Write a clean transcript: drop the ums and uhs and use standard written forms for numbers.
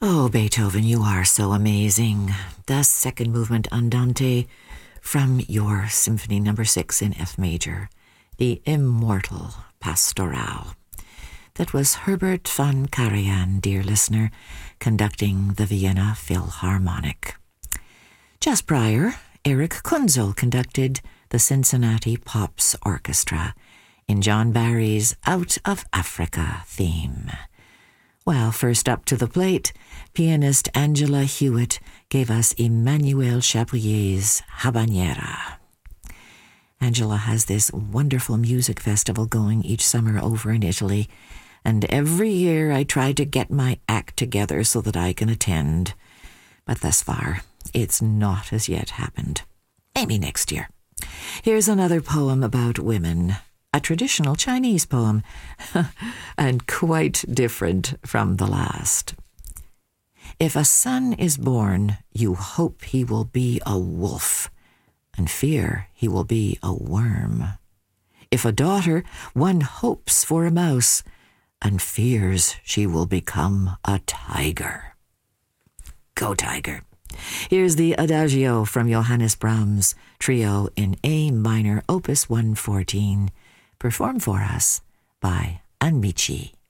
Oh, Beethoven, you are so amazing. The second movement Andante from your Symphony No. 6 in F major, the immortal Pastoral. That was Herbert von Karajan, dear listener, conducting the Vienna Philharmonic. Just prior, Eric Kunzel conducted the Cincinnati Pops Orchestra in John Barry's Out of Africa theme. Well, first up to the plate, pianist Angela Hewitt gave us Emmanuel Chabrier's Habanera. Angela has this wonderful music festival going each summer over in Italy, and every year I try to get my act together so that I can attend. But thus far, it's not as yet happened. Maybe next year. Here's another poem about women. A traditional Chinese poem, and quite different from the last. If a son is born, you hope he will be a wolf, and fear he will be a worm. If a daughter, one hopes for a mouse, and fears she will become a tiger. Go, tiger. Here's the Adagio from Johannes Brahms' trio in A minor, opus 114, performed for us by Anmici.